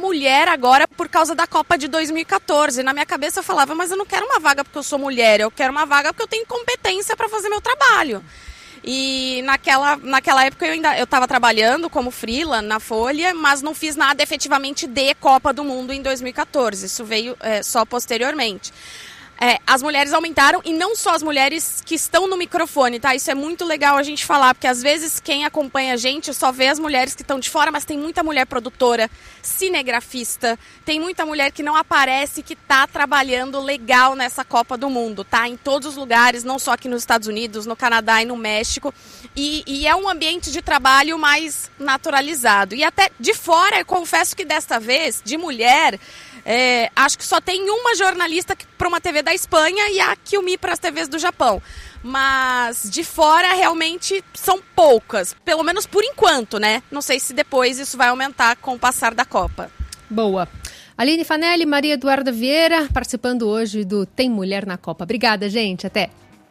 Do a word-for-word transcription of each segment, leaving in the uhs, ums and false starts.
mulher agora por causa da Copa de dois mil e catorze. Na minha cabeça eu falava, mas eu não quero uma vaga porque eu sou mulher, eu quero uma vaga porque eu tenho competência para fazer meu trabalho. E naquela, naquela época eu ainda eu estava trabalhando como freela na Folha, mas não fiz nada efetivamente de Copa do Mundo em dois mil e catorze. Isso veio é, só posteriormente. É, as mulheres aumentaram, e não só as mulheres que estão no microfone, tá? Isso é muito legal a gente falar, porque às vezes quem acompanha a gente só vê as mulheres que estão de fora, mas tem muita mulher produtora, cinegrafista, tem muita mulher que não aparece, que tá trabalhando legal nessa Copa do Mundo, tá? Em todos os lugares, não só aqui nos Estados Unidos, no Canadá e no México, e, e é um ambiente de trabalho mais naturalizado. E até de fora, eu confesso que desta vez, de mulher... É, acho que só tem uma jornalista para uma T V da Espanha e a Kiyomi para as T Vs do Japão. Mas de fora realmente são poucas, pelo menos por enquanto, né? Não sei se depois isso vai aumentar com o passar da Copa. Boa. Aline Fanelli, Maria Eduarda Vieira, participando hoje do Tem Mulher na Copa. Obrigada, gente. Até.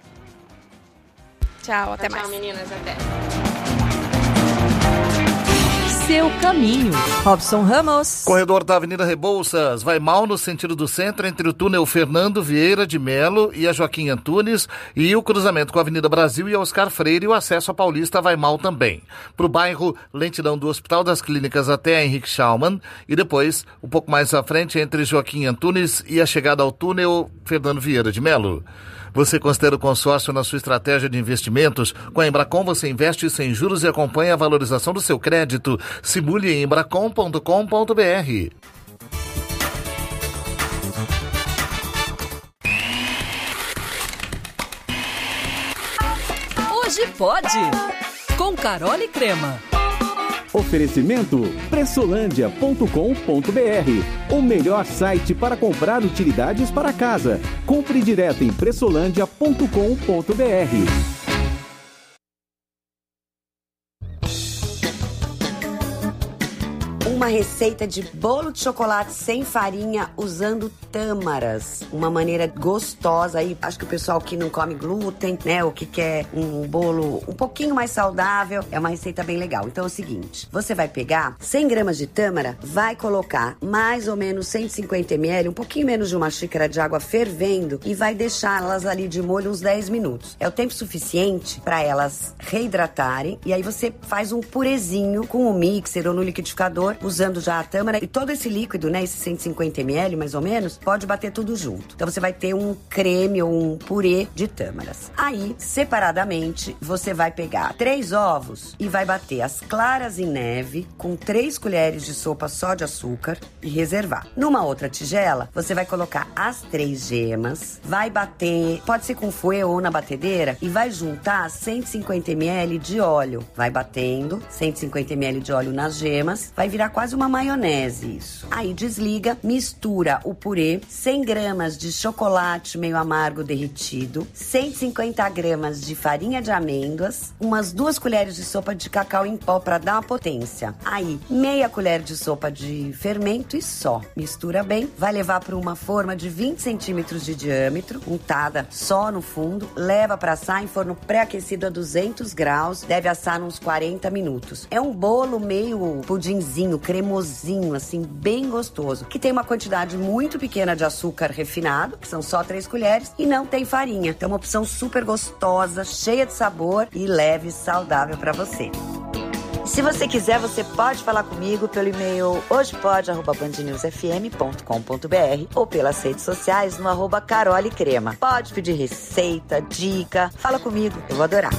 Tchau, até tchau, mais. Tchau, meninas. Até. Seu caminho. Robson Ramos. Corredor da Avenida Rebouças vai mal no sentido do centro entre o túnel Fernando Vieira de Melo e a Joaquim Antunes e o cruzamento com a Avenida Brasil e a Oscar Freire, e o acesso à Paulista vai mal também. Para o bairro, lentidão do Hospital das Clínicas até a Henrique Schaumann e depois, um pouco mais à frente, entre Joaquim Antunes e a chegada ao túnel Fernando Vieira de Melo. Você considera o consórcio na sua estratégia de investimentos? Com a Embracon você investe sem juros e acompanha a valorização do seu crédito. Simule em embracon ponto com ponto b r. Hoje pode, com Carol e Crema. Oferecimento pressolândia ponto com ponto b r, o melhor site para comprar utilidades para casa. Compre direto em pressolândia ponto com ponto b r. Uma receita de bolo de chocolate sem farinha usando tâmaras. Uma maneira gostosa aí. Acho que o pessoal que não come glúten, né, ou que quer um bolo um pouquinho mais saudável, é uma receita bem legal. Então é o seguinte, você vai pegar cem gramas de tâmara, vai colocar mais ou menos cento e cinquenta mililitros, um pouquinho menos de uma xícara de água fervendo e vai deixá-las ali de molho uns dez minutos. É o tempo suficiente para elas reidratarem e aí você faz um purezinho com o mixer ou no liquidificador, usando já a tâmara e todo esse líquido, né, esses cento e cinquenta mililitros mais ou menos, pode bater tudo junto. Então você vai ter um creme ou um purê de tâmaras. Aí, separadamente, você vai pegar três ovos e vai bater as claras em neve com três colheres de sopa só de açúcar e reservar. Numa outra tigela, você vai colocar as três gemas, vai bater, pode ser com fouet ou na batedeira, e vai juntar cento e cinquenta mililitros de óleo. Vai batendo cento e cinquenta mililitros de óleo nas gemas, vai virar quase uma maionese isso. Aí desliga, mistura o purê, cem gramas de chocolate meio amargo derretido, cento e cinquenta gramas de farinha de amêndoas, umas duas colheres de sopa de cacau em pó para dar uma potência. Aí, meia colher de sopa de fermento e só. Mistura bem, vai levar para uma forma de vinte centímetros de diâmetro, untada só no fundo, leva para assar em forno pré-aquecido a duzentos graus, deve assar uns quarenta minutos. É um bolo meio pudinzinho, cremosinho, assim, bem gostoso, que tem uma quantidade muito pequena de açúcar refinado, que são só três colheres, e não tem farinha. Então, uma opção super gostosa, cheia de sabor e leve e saudável para você. Se você quiser, você pode falar comigo pelo e-mail hojepode arroba band news f m ponto com ponto b r ou pelas redes sociais no arroba Carol e Crema. Pode pedir receita, dica, fala comigo, eu vou adorar.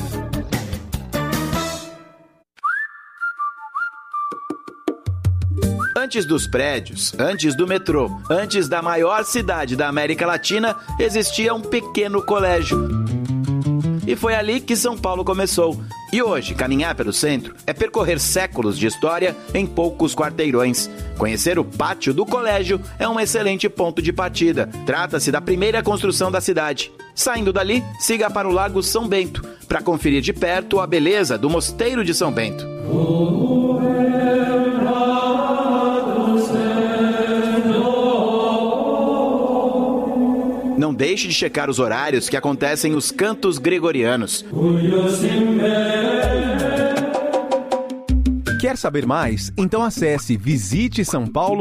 Antes dos prédios, antes do metrô, antes da maior cidade da América Latina, existia um pequeno colégio. E foi ali que São Paulo começou. E hoje, caminhar pelo centro é percorrer séculos de história em poucos quarteirões. Conhecer o pátio do colégio é um excelente ponto de partida. Trata-se da primeira construção da cidade. Saindo dali, siga para o Lago São Bento, para conferir de perto a beleza do Mosteiro de São Bento. Não deixe de checar os horários que acontecem os cantos gregorianos. Quer saber mais? Então acesse visite são paulo